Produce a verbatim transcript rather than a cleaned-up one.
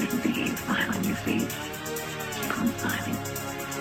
Shouldn't be flat on your feet. Keep on climbing.